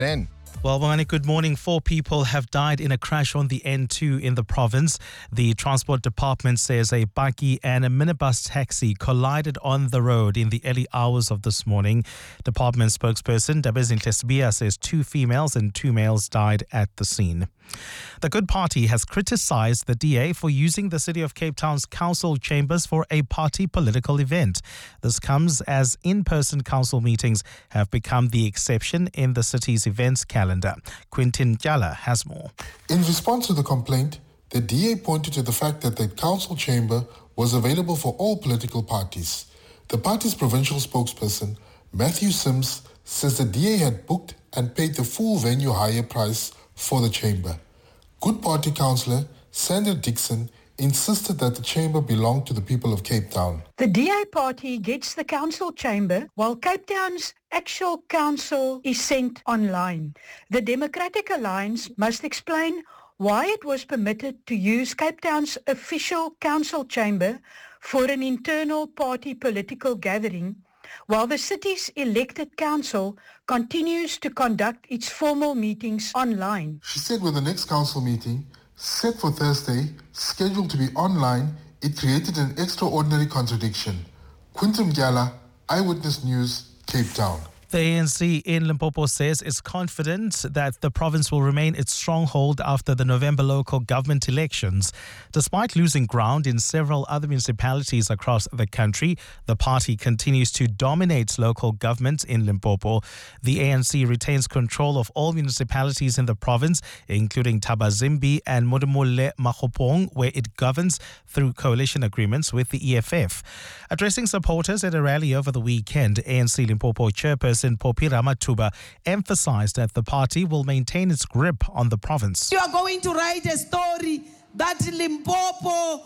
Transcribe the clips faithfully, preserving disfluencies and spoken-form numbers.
Then. Well, Moani, good morning. Four people have died in a crash on the N two in the province. The Transport Department says a bakkie and a minibus taxi collided on the road in the early hours of this morning. Department spokesperson Dabezinhle Sibiya says two females and two males died at the scene. The Good Party has criticised the D A for using the City of Cape Town's council chambers for a party political event. This comes as in-person council meetings have become the exception in the city's events calendar. Quintin Jala has more. In response to the complaint, the D A pointed to the fact that the council chamber was available for all political parties. The party's provincial spokesperson, Matthew Sims, says the D A had booked and paid the full venue hire price for the chamber. Good Party councillor Sandra Dixon insisted that the chamber belonged to the people of Cape Town. The D A party gets the council chamber while Cape Town's actual council is sent online. The Democratic Alliance must explain why it was permitted to use Cape Town's official council chamber for an internal party political gathering, while the city's elected council continues to conduct its formal meetings online. She said with the next council meeting, set for Thursday, scheduled to be online, it created an extraordinary contradiction. Quintum Gyala, Eyewitness News, Cape Town. The A N C in Limpopo says it's confident that the province will remain its stronghold after the November local government elections. Despite losing ground in several other municipalities across the country, the party continues to dominate local government in Limpopo. The A N C retains control of all municipalities in the province, including Tabazimbi and Modimolle Makgopong, where it governs through coalition agreements with the E F F. Addressing supporters at a rally over the weekend, A N C Limpopo chairperson Popi Ramathuba emphasized that the party will maintain its grip on the province. You are going to write a story that Limpopo,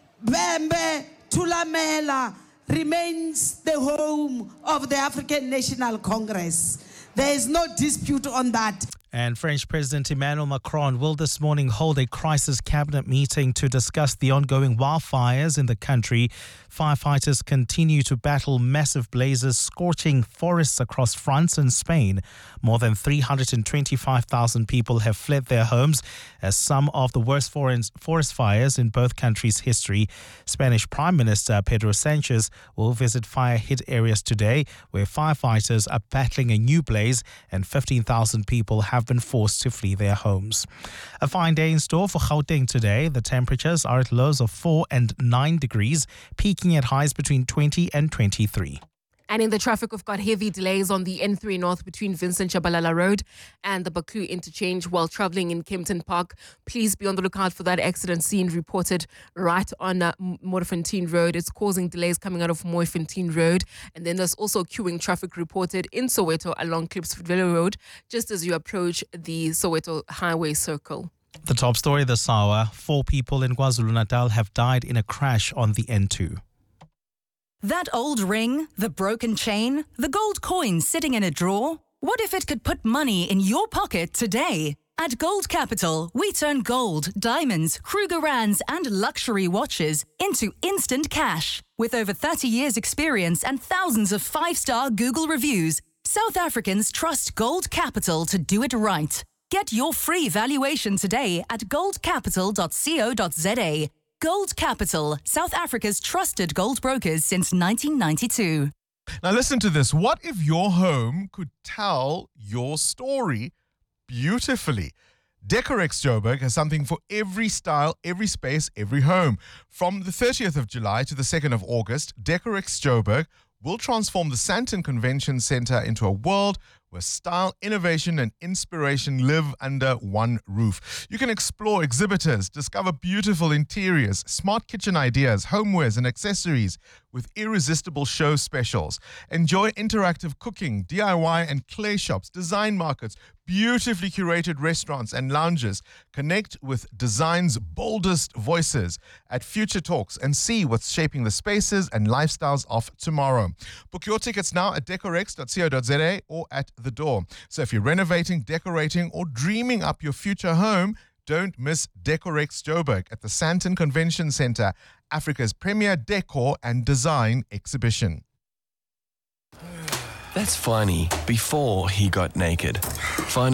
Bembe, Thulamela remains the home of the African National Congress. There is no dispute on that. And French President Emmanuel Macron will this morning hold a crisis cabinet meeting to discuss the ongoing wildfires in the country. Firefighters continue to battle massive blazes scorching forests across France and Spain. More than three hundred twenty-five thousand people have fled their homes as some of the worst forest fires in both countries' history. Spanish Prime Minister Pedro Sanchez will visit fire-hit areas today where firefighters are battling a new blaze and fifteen thousand people have been forced to flee their homes. A fine day in store for Gauteng today. The temperatures are at lows of four and nine degrees, peaking at highs between twenty and twenty-three. And in the traffic, we've got heavy delays on the N three North between Vincent Chabalala Road and the Baku interchange while travelling in Kempton Park. Please be on the lookout for that accident scene reported right on uh, Moerfontein Road. It's causing delays coming out of Moerfontein Road. And then there's also queuing traffic reported in Soweto along Klipsville Road, just as you approach the Soweto Highway Circle. The top story this hour, four people in KwaZulu-Natal have died in a crash on the N two. That old ring, the broken chain, the gold coin sitting in a drawer? What if it could put money in your pocket today? At Gold Capital, we turn gold, diamonds, Krugerrands and luxury watches into instant cash. With over thirty years experience and thousands of five-star Google reviews, South Africans trust Gold Capital to do it right. Get your free valuation today at gold capital dot co dot za. Gold Capital, South Africa's trusted gold brokers since nineteen ninety-two. Now listen to this. What if your home could tell your story beautifully? Decorex Joburg has something for every style, every space, every home. From the thirtieth of July to the second of August, Decorex Joburg will transform the Sandton Convention Centre into a world where style, innovation and inspiration live under one roof. You can explore exhibitors, discover beautiful interiors, smart kitchen ideas, homewares and accessories with irresistible show specials. Enjoy interactive cooking, D I Y and clay shops, design markets, beautifully curated restaurants and lounges. Connect with design's boldest voices at Future Talks and see what's shaping the spaces and lifestyles of tomorrow. Book your tickets now at decorex dot co dot za or at the door. So if you're renovating, decorating or dreaming up your future home, don't miss Decorex Joburg at the Sandton Convention Centre, Africa's premier decor and design exhibition. That's Finey before he got naked. Finey